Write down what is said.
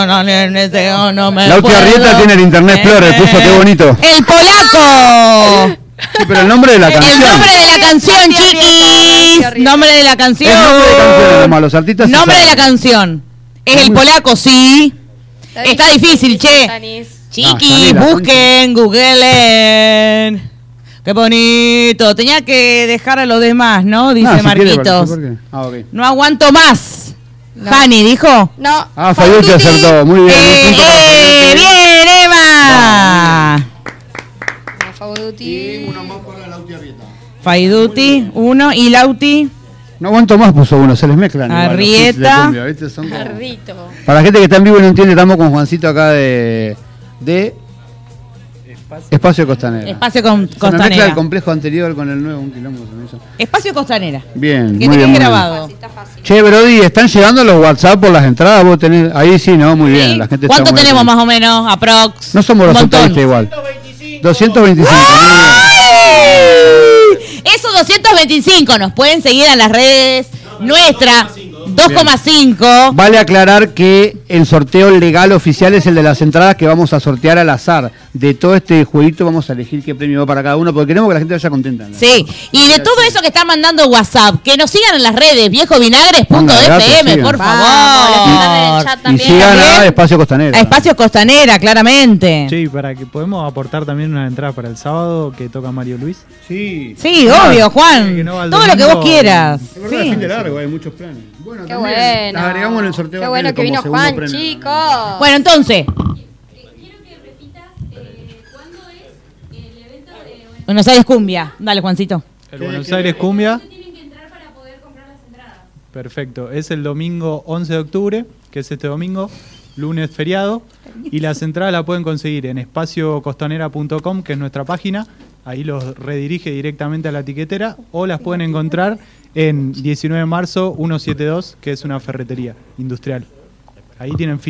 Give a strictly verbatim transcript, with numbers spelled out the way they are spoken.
No, no, no me Lauti Arrieta tiene el Internet Explorer, puso qué bonito. ¡El polaco! Sí, pero el nombre de la canción. El nombre de la canción, chiquis. Nombre de la canción. El nombre de canción, nomás, los artistas. Nombre de la canción. Es el polaco, sí. Está difícil, che. Chiquis, busquen, googleen. Qué bonito. Tenía que dejar a los demás, ¿no? Dice Ah, si quiere, Marquitos. ¿por qué? Ah, ok. No aguanto más. No. Hani dijo. No. Ah, Fayuti acertó, muy bien. Eh, eh, bien, Eva. No, Fauduti. Uno más para Lauti Arrieta. Faiduti, uno. Y Lauti. No aguanto más, puso uno, se les mezclan. igual, los Arrieta. hits de cumbia, ¿viste? Son como- Ardito. Para la gente que está en vivo y no entiende, estamos con Juancito acá de, de Espacio Costanera. Espacio con, Se me mezcla el Costanera. complejo anterior con el nuevo, un quilombo se me hizo. Espacio Costanera. Bien, Que muy tenés bien, muy bien. grabado. Está fácil. Che, Brody, ¿están llegando los WhatsApp por las entradas? Vos tenés, ahí sí, ¿no? Muy bien, la gente está ¿Cuánto muy tenemos bien. más o menos? Aprox. No somos Un los montón. sotaristas igual. doscientos veinticinco. ¡Ay! Esos doscientos veinticinco nos pueden seguir en las redes nuestras. dos coma cinco. Vale aclarar que el sorteo legal oficial es el de las entradas que vamos a sortear al azar. De todo este jueguito vamos a elegir qué premio va para cada uno porque queremos que la gente vaya contenta, ¿no? Sí, y de todo eso que están mandando WhatsApp, que nos sigan en las redes, viejovinagres punto Pongan datos, f m, sigan. por Vamos, los que están en el favor. chat Y también. sigan a También. Espacio Costanera. A Espacio Costanera, claramente. Sí, para que podemos aportar también una entrada para el sábado que toca Mario Luis. Sí. Sí, obvio, Juan. que no va el Todo lo que domingo. vos quieras. Es verdad, Sí. fin de largo, hay muchos planes. Bueno, Qué también bueno. las agregamos en el sorteo. Qué bueno que como vino segundo Juan, premio. chicos. Bueno, entonces. Buenos Aires Cumbia. Dale, Juancito. El Buenos Aires Cumbia. Perfecto, es el domingo once de octubre, que es este domingo, lunes feriado, y las entradas las pueden conseguir en espacio costanera punto com, que es nuestra página, ahí los redirige directamente a la tiquetera, o las pueden encontrar en diecinueve de marzo ciento setenta y dos, que es una ferretería industrial. Ahí tienen